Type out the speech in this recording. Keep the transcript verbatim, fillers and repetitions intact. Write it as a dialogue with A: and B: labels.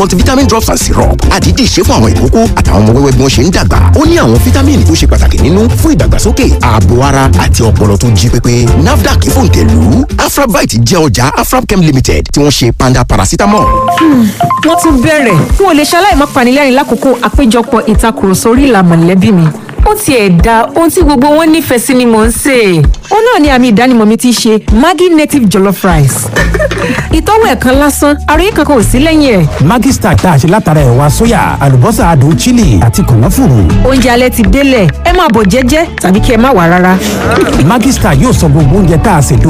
A: multivitamin drops and syrup àdídì ṣe fún àwọn ìkókó àtàwọn ọmọ wẹ́wẹ́ bí wọ́n ṣe ń dàgbà. Ó ní àwọn fítámìnì tó ṣe pàtàkì nínú fún ìdàgbàsókè ààbò ara àti ọpọlọ tó jí pépé. NAFDAC fòǹtẹ̀lù Afrabite jẹ́ ọjà Afrabchem Limited tí wọ́n ṣe panda paracetamol.
B: Wọ́n tún bẹ̀rẹ̀ n ò lè ṣaláì má panilẹ́rìn lákòókò àpéjọpọ̀ ìtakùrọ̀sọ orí ìlà mọ̀lẹ́bí mi. Ó tiẹ̀ da ohun tí gbogbo wọn nífẹ̀ẹ́ sí ni mò ń sè. Ó náà ni àmì ìdánimọ̀ mi ti ṣe Maggi native jollof rice. Ìtọ́wò ẹ̀kan lásán àròyé kankan ò sí lẹ́yìn ẹ̀.
C: Maggi Star tá a ṣe látara ẹ̀wà sóyà àlùbọ́sà adùn chili àti kànáfùrù.
B: Oúnjẹ alẹ́ ti délẹ̀ ẹ máa bọ̀ jẹ́jẹ́ tàbí kí ẹ má wá rárá.
C: Maggi Star yóò sọ gbogbo oúnjẹ tá a ṣe